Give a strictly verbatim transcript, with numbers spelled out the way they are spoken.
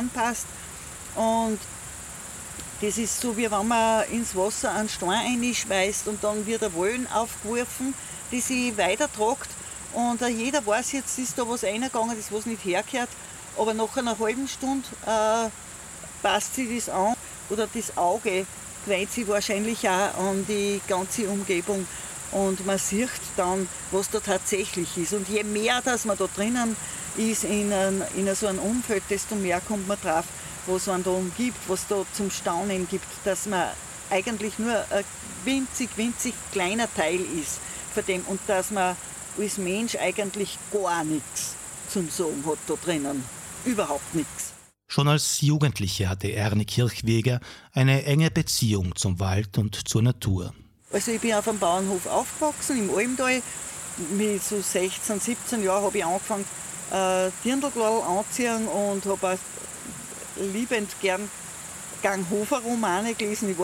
reinpasst. Und das ist so, wie wenn man ins Wasser einen Stein reinschmeißt und dann wird ein Wellen aufgeworfen, die sich weitertragt. Und äh, jeder weiß, jetzt ist da was reingegangen, das was nicht hergehört. Aber nach einer halben Stunde äh, passt sich das an oder das Auge gewöhnt sich wahrscheinlich auch an die ganze Umgebung. Und man sieht dann, was da tatsächlich ist. Und je mehr, dass man da drinnen ist in, ein, in so einem Umfeld, desto mehr kommt man drauf, was man da umgibt, was da zum Staunen gibt, dass man eigentlich nur ein winzig, winzig kleiner Teil ist von dem und dass man als Mensch eigentlich gar nichts zum Sagen hat da drinnen. Überhaupt nichts. Schon als Jugendliche hatte Ernie Kirchweger eine enge Beziehung zum Wald und zur Natur. Also ich bin auf einem Bauernhof aufgewachsen, im Almtal. Mit so sechzehn, siebzehn Jahren habe ich angefangen, äh, Dirndlkleidl anziehen und habe auch liebend gern Ganghofer-Romane gelesen. Ich war